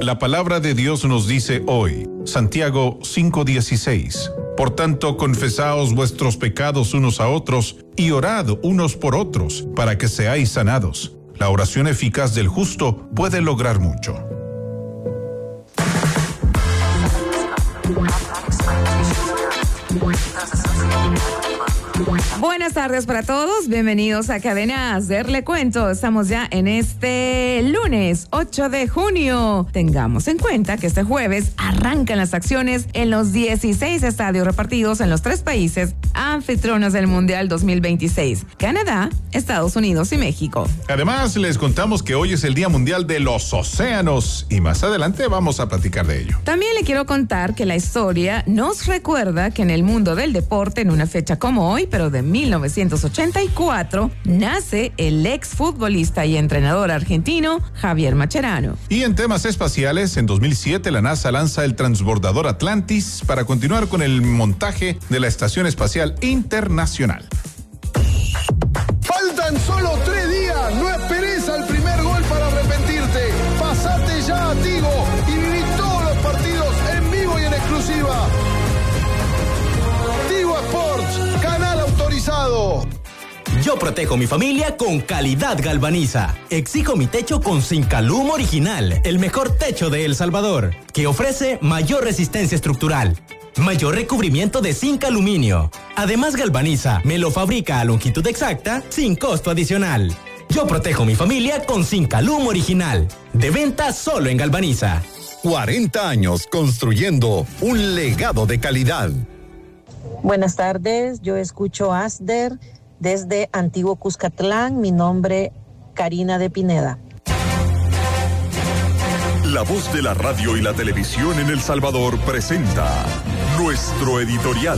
La palabra de Dios nos dice hoy, Santiago 5:16, por tanto, confesaos vuestros pecados unos a otros y orad unos por otros para que seáis sanados. La oración eficaz del justo puede lograr mucho. Buenas tardes para todos, bienvenidos a Cadena Asder. Le cuento, estamos ya en este lunes 8 de junio. Tengamos en cuenta que este jueves arrancan las acciones en los 16 estadios repartidos en los 3 países anfitriones del Mundial 2026, Canadá, Estados Unidos y México. Además, les contamos que hoy es el Día Mundial de los Océanos y más adelante vamos a platicar de ello. También le quiero contar que la historia nos recuerda que en el mundo del deporte, en una fecha como hoy, pero de 1984, nace el exfutbolista y entrenador argentino Javier Mascherano. Y en temas espaciales, en 2007 la NASA lanza el transbordador Atlantis para continuar con el montaje de la Estación Espacial Internacional. Faltan solo 3 días, no esperes al primer gol para arrepentirte. Pasate ya a Tigo y viví todos los partidos en vivo y en exclusiva. Tigo Sports, canal autorizado. Yo protejo mi familia con Calidad Galvaniza. Exijo mi techo con Zincalum Original, el mejor techo de El Salvador, que ofrece mayor resistencia estructural, mayor recubrimiento de zinc aluminio. Además, Galvaniza me lo fabrica a longitud exacta sin costo adicional. Yo protejo mi familia con Zincalum Original. De venta solo en Galvaniza. 40 años construyendo un legado de calidad. Buenas tardes, yo escucho Asder desde Antiguo Cuscatlán. Mi nombre, Karina de Pineda. La voz de la radio y la televisión en El Salvador presenta nuestro editorial.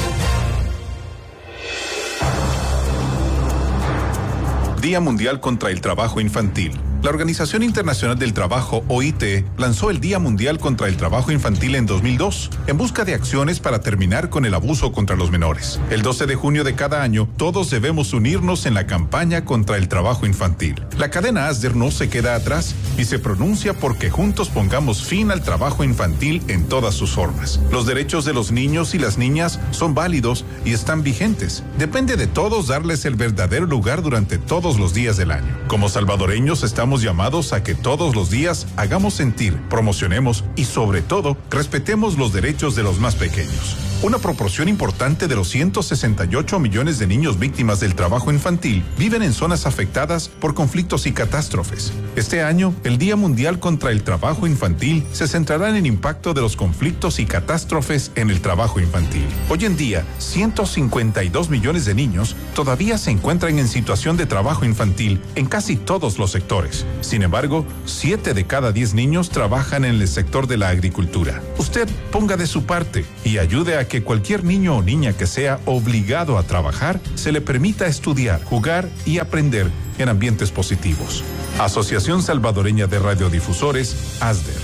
Día Mundial contra el Trabajo Infantil. La Organización Internacional del Trabajo, OIT, lanzó el Día Mundial contra el Trabajo Infantil en 2002, en busca de acciones para terminar con el abuso contra los menores. El 12 de junio de cada año, todos debemos unirnos en la campaña contra el trabajo infantil. La cadena Asder no se queda atrás y se pronuncia porque juntos pongamos fin al trabajo infantil en todas sus formas. Los derechos de los niños y las niñas son válidos y están vigentes. Depende de todos darles el verdadero lugar durante todos los días del año. Como salvadoreños estamos llamados a que todos los días hagamos sentir, promocionemos y sobre todo respetemos los derechos de los más pequeños. Una proporción importante de los 168 millones de niños víctimas del trabajo infantil viven en zonas afectadas por conflictos y catástrofes. Este año, el Día Mundial contra el Trabajo Infantil se centrará en el impacto de los conflictos y catástrofes en el trabajo infantil. Hoy en día, 152 millones de niños todavía se encuentran en situación de trabajo infantil en casi todos los sectores. Sin embargo, 7 de cada 10 niños trabajan en el sector de la agricultura. Usted ponga de su parte y ayude a que cualquier niño o niña que sea obligado a trabajar se le permita estudiar, jugar y aprender en ambientes positivos. Asociación Salvadoreña de Radiodifusores, Asder.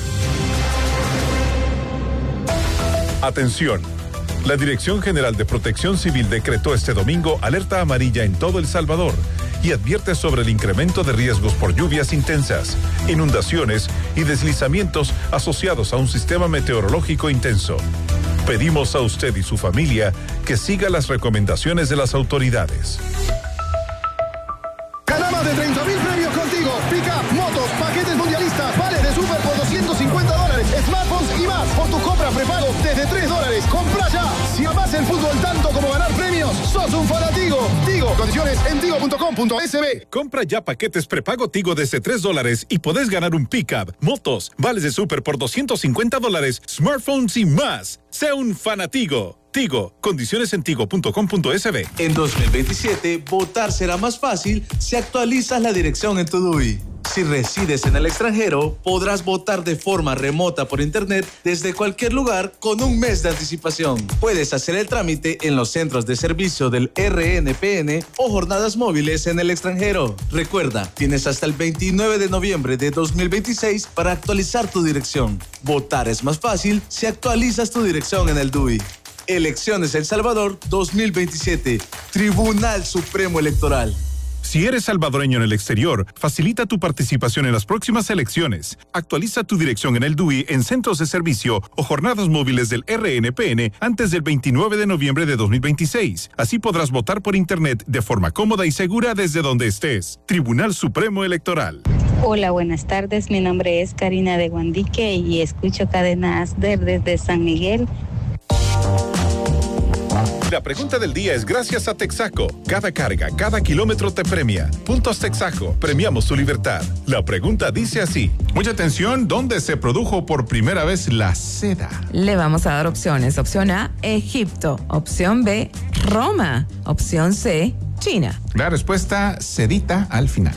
Atención. La Dirección General de Protección Civil decretó este domingo alerta amarilla en todo El Salvador y advierte sobre el incremento de riesgos por lluvias intensas, inundaciones y deslizamientos asociados a un sistema meteorológico intenso. Pedimos a usted y su familia que siga las recomendaciones de las autoridades. Gana más de 30,000 premios contigo. Pick-up, motos, paquetes mundialistas, vales de super por $250, smartphones y más. Por tu compra prepago desde $3. Compra ya. Si amas el fútbol tanto como ganar premios, sos un fanatigo. Tigo, condiciones en tigo.com.sb. Compra ya paquetes prepago Tigo desde $3 y podés ganar un pick-up, motos, vales de super por $250, smartphones y más. Sea un fanatigo. Tigo, condiciones en tigo.com.sb. En 2027, votar será más fácil si actualizas la dirección en tu DUI. Si resides en el extranjero, podrás votar de forma remota por internet desde cualquier lugar con un mes de anticipación. Puedes hacer el trámite en los centros de servicio del RNPN o jornadas móviles en el extranjero. Recuerda, tienes hasta el 29 de noviembre de 2026 para actualizar tu dirección. Votar es más fácil si actualizas tu dirección en el DUI. Elecciones El Salvador 2027. Tribunal Supremo Electoral. Si eres salvadoreño en el exterior, facilita tu participación en las próximas elecciones. Actualiza tu dirección en el DUI en centros de servicio o jornadas móviles del RNPN antes del 29 de noviembre de 2026. Así podrás votar por Internet de forma cómoda y segura desde donde estés. Tribunal Supremo Electoral. Hola, buenas tardes. Mi nombre es Karina de Guandique y escucho Cadena ASDER desde San Miguel. La pregunta del día es gracias a Texaco. Cada carga, cada kilómetro te premia. Puntos Texaco. Premiamos tu libertad. La pregunta dice así. Mucha atención, ¿dónde se produjo por primera vez la seda? Le vamos a dar opciones. Opción A, Egipto. Opción B, Roma. Opción C, China. La respuesta, sedita al final.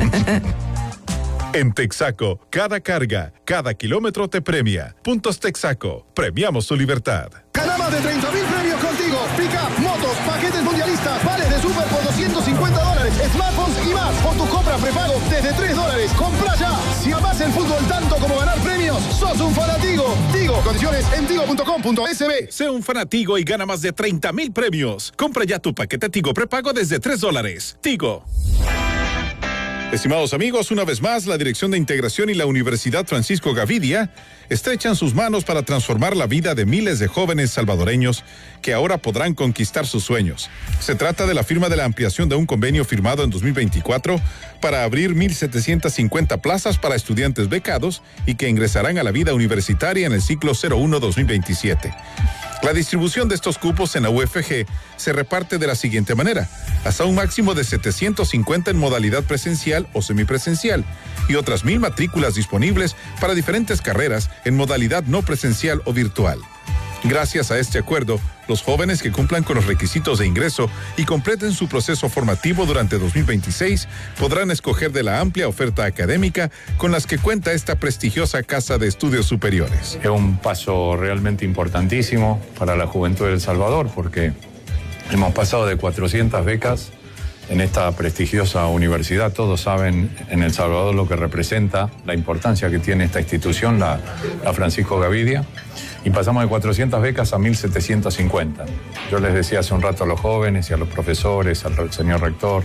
En Texaco, cada carga, cada kilómetro te premia. Puntos Texaco. Premiamos tu libertad. Gana más de 30,000 premios contigo. Pick-up, motos, paquetes mundialistas, vales de super por $250, smartphones y más. Por tu compra prepago desde $3. Compra ya. Si amas el fútbol tanto como ganar premios, sos un fanatigo. Tigo, condiciones en tigo.com.sb. Sé un fanatigo y gana más de 30,000 premios. Compra ya tu paquete Tigo prepago desde $3. Tigo. Estimados amigos, una vez más, la Dirección de Integración y la Universidad Francisco Gavidia estrechan sus manos para transformar la vida de miles de jóvenes salvadoreños que ahora podrán conquistar sus sueños. Se trata de la firma de la ampliación de un convenio firmado en 2024 para abrir 1,750 plazas para estudiantes becados y que ingresarán a la vida universitaria en el ciclo 01-2027. La distribución de estos cupos en la UFG se reparte de la siguiente manera: hasta un máximo de 750 en modalidad presencial o semipresencial y otras 1,000 matrículas disponibles para diferentes carreras en modalidad no presencial o virtual. Gracias a este acuerdo, los jóvenes que cumplan con los requisitos de ingreso y completen su proceso formativo durante 2026 podrán escoger de la amplia oferta académica con las que cuenta esta prestigiosa casa de estudios superiores. Es un paso realmente importantísimo para la juventud de El Salvador porque hemos pasado de 400 becas en esta prestigiosa universidad. Todos saben en El Salvador lo que representa, la importancia que tiene esta institución, la Francisco Gavidia. Y pasamos de 400 becas a 1,750. Yo les decía hace un rato a los jóvenes y a los profesores, al señor rector,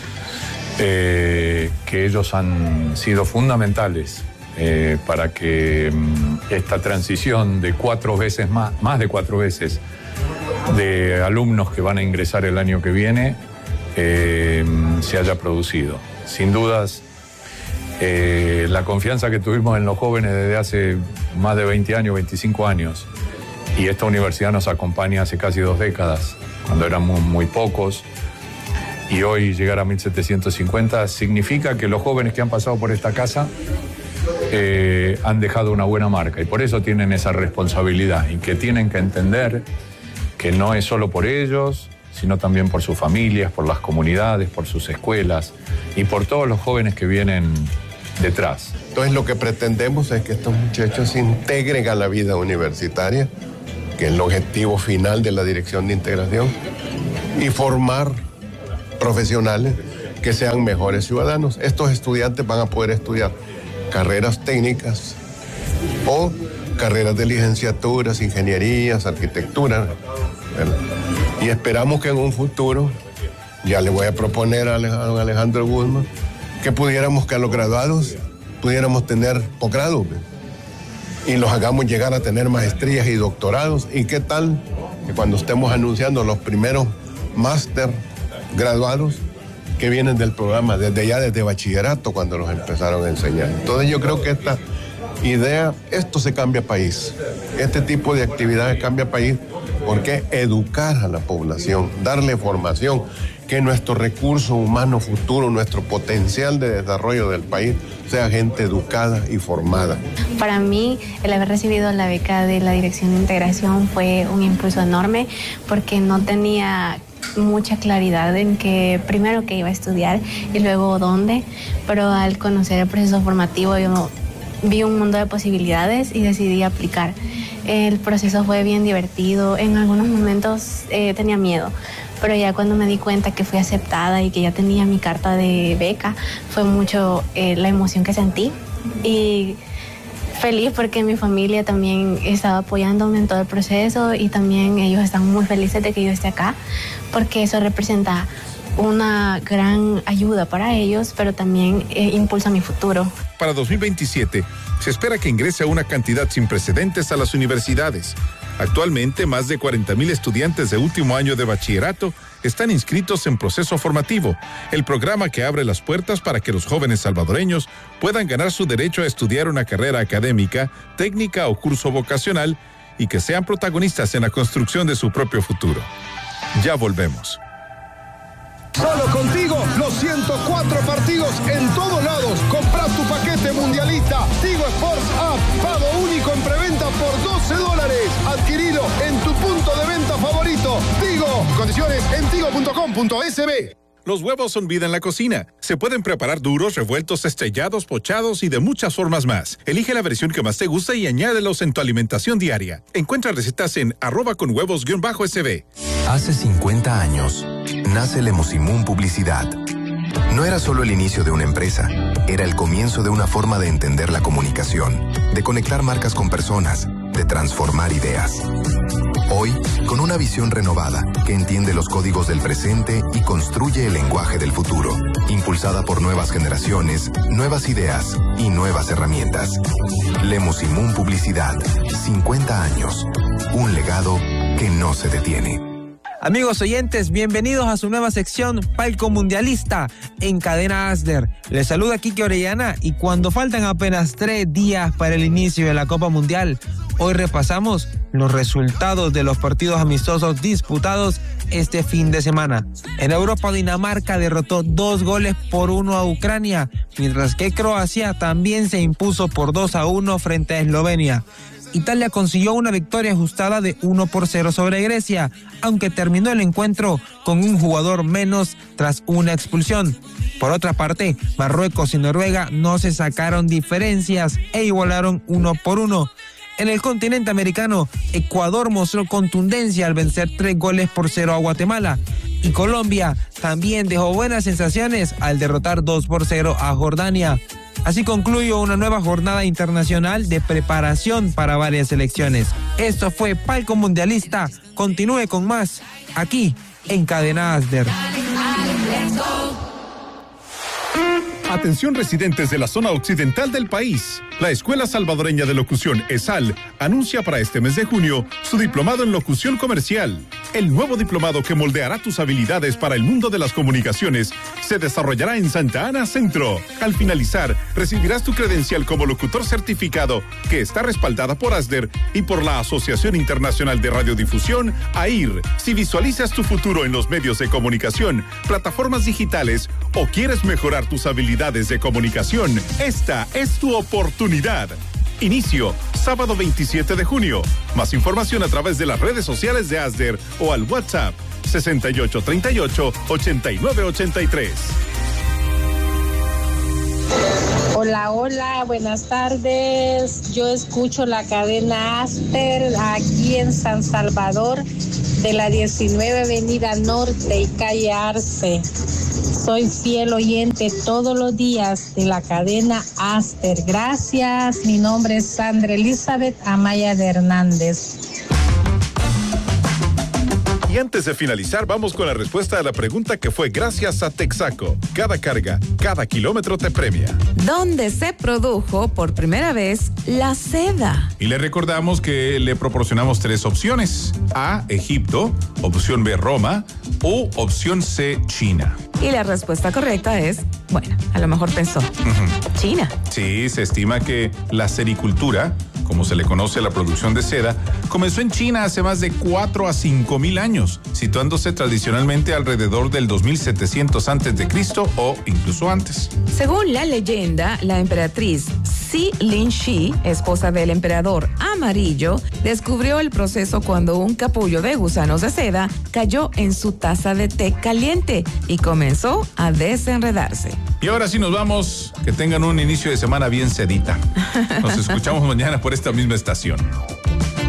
que ellos han sido fundamentales para que esta transición de 4 veces más de 4 veces, de alumnos que van a ingresar el año que viene, se haya producido. Sin dudas, la confianza que tuvimos en los jóvenes desde hace más de 20 años, 25 años, y esta universidad nos acompaña hace casi 2 décadas, cuando éramos muy pocos, y hoy llegar a 1,750 significa que los jóvenes que han pasado por esta casa han dejado una buena marca, y por eso tienen esa responsabilidad, y que tienen que entender que no es solo por ellos, sino también por sus familias, por las comunidades, por sus escuelas y por todos los jóvenes que vienen detrás. Entonces lo que pretendemos es que estos muchachos se integren a la vida universitaria, que es el objetivo final de la Dirección de Integración, y formar profesionales que sean mejores ciudadanos. Estos estudiantes van a poder estudiar carreras técnicas o carreras de licenciaturas, ingenierías, arquitectura. Y esperamos que en un futuro, ya le voy a proponer a don Alejandro Guzmán, que a los graduados pudiéramos tener posgrado y los hagamos llegar a tener maestrías y doctorados. ¿Y qué tal que cuando estemos anunciando los primeros máster graduados que vienen del programa, desde bachillerato, cuando los empezaron a enseñar? Entonces yo creo que esta idea, esto se cambia país. Este tipo de actividades cambia país porque educar a la población, darle formación, que nuestro recurso humano futuro, nuestro potencial de desarrollo del país sea gente educada y formada. Para mí, el haber recibido la beca de la Dirección de Integración fue un impulso enorme porque no tenía mucha claridad en que primero que iba a estudiar y luego dónde, pero al conocer el proceso formativo yo vi un mundo de posibilidades y decidí aplicar. El proceso fue bien divertido, en algunos momentos tenía miedo, pero ya cuando me di cuenta que fui aceptada y que ya tenía mi carta de beca, fue mucho la emoción que sentí y feliz porque mi familia también estaba apoyándome en todo el proceso y también ellos están muy felices de que yo esté acá porque eso representa una gran ayuda para ellos, pero también impulsa mi futuro. Para 2027, se espera que ingrese una cantidad sin precedentes a las universidades. Actualmente, más de 40,000 estudiantes de último año de bachillerato están inscritos en proceso formativo, el programa que abre las puertas para que los jóvenes salvadoreños puedan ganar su derecho a estudiar una carrera académica, técnica o curso vocacional y que sean protagonistas en la construcción de su propio futuro. Ya volvemos. Solo contigo, los 104 partidos en todos lados. Compra tu paquete mundialista. Tigo Sports App. Pago único en preventa por $12. Adquirilo en tu punto de venta favorito. Tigo. Condiciones en tigo.com.sb. Los huevos son vida en la cocina. Se pueden preparar duros, revueltos, estrellados, pochados y de muchas formas más. Elige la versión que más te gusta y añádelos en tu alimentación diaria. Encuentra recetas en @conhuevos_sb. Hace 50 años, nace Lemusimun Publicidad. No era solo el inicio de una empresa, era el comienzo de una forma de entender la comunicación, de conectar marcas con personas, de transformar ideas. Hoy, con una visión renovada que entiende los códigos del presente y construye el lenguaje del futuro, impulsada por nuevas generaciones, nuevas ideas y nuevas herramientas. Lemusimun Publicidad, 50 años, un legado que no se detiene. Amigos oyentes, bienvenidos a su nueva sección Palco Mundialista en Cadena Asder. Les saluda Kike Orellana y cuando faltan apenas 3 días para el inicio de la Copa Mundial, hoy repasamos los resultados de los partidos amistosos disputados este fin de semana. En Europa, Dinamarca derrotó 2-1 a Ucrania, mientras que Croacia también se impuso por 2-1 frente a Eslovenia. Italia consiguió una victoria ajustada de 1-0 sobre Grecia, aunque terminó el encuentro con un jugador menos tras una expulsión. Por otra parte, Marruecos y Noruega no se sacaron diferencias e igualaron 1-1. En el continente americano, Ecuador mostró contundencia al vencer 3-0 a Guatemala. Y Colombia también dejó buenas sensaciones al derrotar 2-0 a Jordania. Así concluyó una nueva jornada internacional de preparación para varias selecciones. Esto fue Palco Mundialista. Continúe con más aquí en Cadena Asder. Atención residentes de la zona occidental del país. La Escuela Salvadoreña de Locución, ESAL, anuncia para este mes de junio su diplomado en locución comercial. El nuevo diplomado que moldeará tus habilidades para el mundo de las comunicaciones se desarrollará en Santa Ana Centro. Al finalizar, recibirás tu credencial como locutor certificado, que está respaldada por ASDER y por la Asociación Internacional de Radiodifusión, AIR. Si visualizas tu futuro en los medios de comunicación, plataformas digitales o quieres mejorar tus habilidades de comunicación, esta es tu oportunidad. Inicio, sábado 27 de junio. Más información a través de las redes sociales de ASDER o al WhatsApp 6838-8983. Hola, buenas tardes. Yo escucho la cadena Asder aquí en San Salvador, de la 19 Avenida Norte y calle Arce. Soy fiel oyente todos los días de la cadena Asder. Gracias. Mi nombre es Sandra Elizabeth Amaya de Hernández. Y antes de finalizar, vamos con la respuesta a la pregunta que fue gracias a Texaco. Cada carga, cada kilómetro te premia. ¿Dónde se produjo por primera vez la seda? Y le recordamos que le proporcionamos 3 opciones. A, Egipto, opción B, Roma o opción C, China. Y la respuesta correcta es, bueno, a lo mejor pensó, China. Sí, se estima que la sericultura, como se le conoce a la producción de seda, comenzó en China hace más de 4 a 5 mil años, situándose tradicionalmente alrededor del 2700 a.C. o incluso antes. Según la leyenda, la emperatriz Si Lin-shi, esposa del emperador Amarillo, descubrió el proceso cuando un capullo de gusanos de seda cayó en su taza de té caliente y comenzó a desenredarse. Y ahora sí nos vamos. Que tengan un inicio de semana bien sedita. Nos escuchamos mañana por esta misma estación.